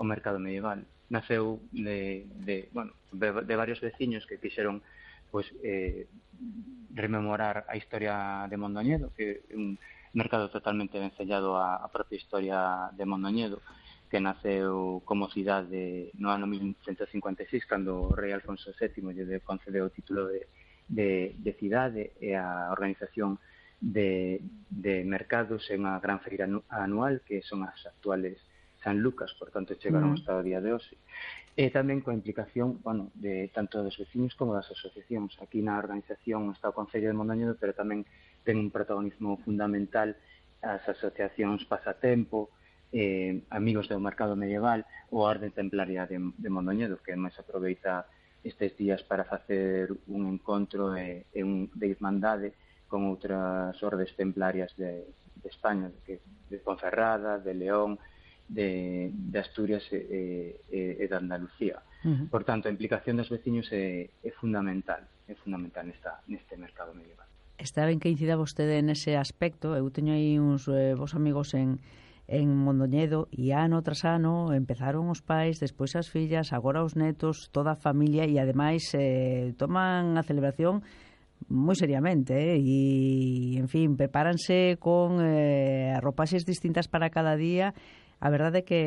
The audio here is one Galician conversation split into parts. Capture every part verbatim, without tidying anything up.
mercado medieval. Naceu de, de, bueno, de, de varios veciños que quixeron pues, eh, rememorar a historia de Mondoñedo, que é un mercado totalmente vencellado á, á propia historia de Mondoñedo, que naceu como cidade no ano mil cento cincuenta e seis, cando o rei Alfonso sétimo lle concedeu o título de, de, de cidade, e a organización de, de mercados en unha gran feira anual, que son as actuales San Lucas, por tanto chegaron Mm. hasta o día de hoxe. E tamén coa implicación, bueno, de tanto dos veciños como das asociacións. Aquí na organización está o Concello de Mondoñedo, pero tamén ten un protagonismo fundamental as asociacións Pasatempo, eh, Amigos do Mercado Medieval ou a Orde Templaria de, de Mondoñedo, que máis aproveita estes días para facer un encontro e, e un, de irmandade con outras ordes templarias de, de España, de, de Ponferrada, de León, de, de Asturias e, e, e de Andalucía. Uh-huh. Por tanto, a implicación dos veciños é, é fundamental, é fundamental nesta, neste mercado medieval. Está ben que incida vostede nese aspecto. Eu teño aí uns eh, vos amigos en en Mondoñedo e ano tras ano empezaron os pais, despois as fillas, agora os netos, toda a familia, e ademais eh, toman a celebración moi seriamente, eh? E, en fin, prepáranse con eh, arropaxes distintas para cada día. A verdade é que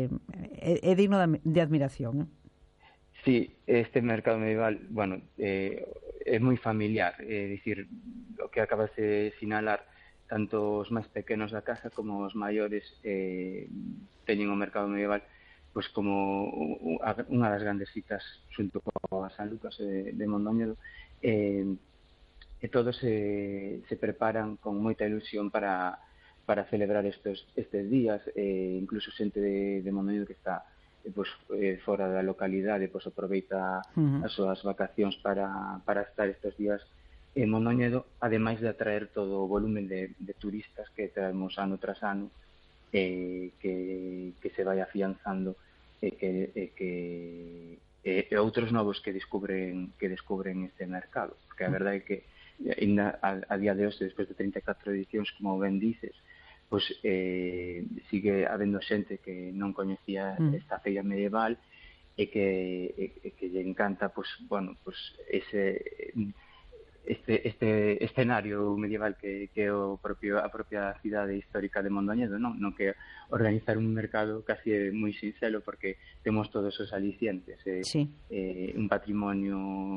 é, é digno de, de admiración, eh? Sí, este mercado medieval, bueno, eh, é moi familiar, é dicir, o que acabas de sinalar, tanto os máis pequenos da casa como os maiores eh, teñen o mercado medieval pois como unha das grandes citas xunto coa San Lucas de, de Mondoñedo, eh, e todos se, se preparan con moita ilusión para, para celebrar estes, estes días, eh, incluso xente de, de Mondoñedo que está eh, pois, eh, fora da localidade, pois aproveita uh-huh. as súas vacacións para, para estar estes días en Mondoñedo, ademais de atraer todo o volumen de, de turistas que traemos ano tras ano, eh, que, que se vai afianzando e que, e que e, e outros novos que descubren que descubren este mercado, porque a verdade é que ainda a, a día de hoxe, despois de trinta e catro edicións, como ben dices, pois eh, sigue habendo xente que non coñecía esta feira medieval e que, e, e que lle encanta, pois, bueno, pois ese este este escenario medieval que que o propio a propia cidade histórica de Mondoñedo, non, non que organizar un mercado casi é moi sinxelo porque temos todos os alicientes, eh, sí. eh un patrimonio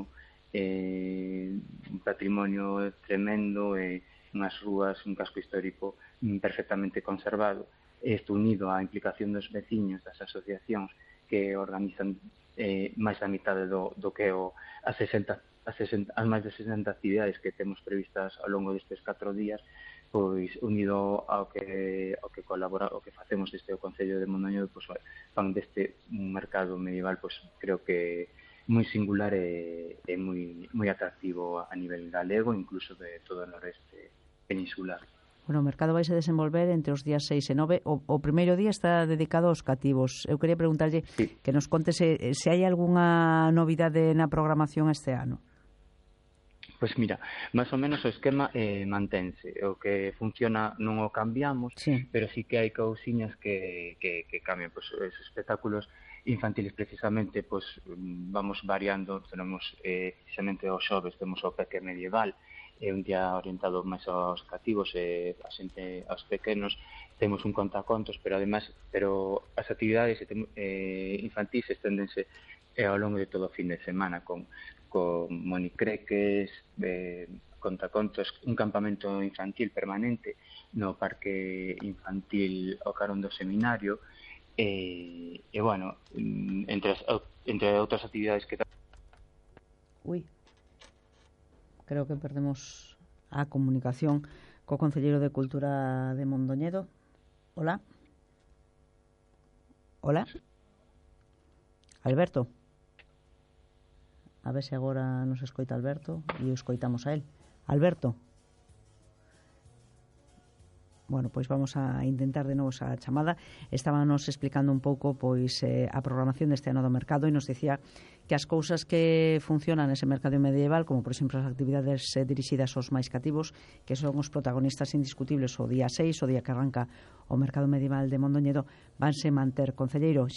eh un patrimonio tremendo e eh, unhas rúas, un casco histórico perfectamente conservado. Isto unido á implicación dos veciños, das asociacións que organizan eh, máis da mitade do, do que o as sesenta as, sesenta, as máis de sesenta actividades que temos previstas ao longo destes catro días, pois unido ao que ao que colabora, ao que facemos desde o Concello de Mondoñedo, pois fan deste un mercado medieval, pois creo que moi singular e, e moi moi atractivo a nivel galego, incluso de todo o noreste peninsular. Bueno, o mercado vai se desenvolver entre os días seis e nove. O, o primeiro día está dedicado aos cativos. Eu quería preguntarlle sí. que nos conte se, se hai algunha novidade na programación este ano. Pois mira, máis ou menos o esquema eh, mantense. O que funciona non o cambiamos, sí. pero sí que hai cousiñas que, que, que cambian. Pois os espectáculos infantiles precisamente, pois vamos variando. Tenemos eh, precisamente os xoves, temos o Peque Medieval, é un día orientado máis aos cativos e a xente, aos pequenos. Temos un contacontos, pero ademais, pero as actividades eh, infantis esténdense eh, ao longo de todo o fin de semana con con monicreques, eh, contacontos, un campamento infantil permanente no Parque Infantil O Carón do Seminario, e, e bueno, entre, as, entre outras actividades que... Ui, creo que perdemos a comunicación co Concelleiro de Cultura de Mondoñedo. Hola. Hola. Alberto. A ver se agora nos escoita Alberto e o escoitamos a él. Alberto. Bueno, pois vamos a intentar de novo esa chamada. Estábamos explicando un pouco pois eh, a programación deste ano do mercado e nos dicía que as cousas que funcionan nese mercado medieval, como por exemplo as actividades eh, dirixidas aos máis cativos, que son os protagonistas indiscutibles o día seis, o día que arranca o mercado medieval de Mondoñedo, vanse manter. Concelleiro,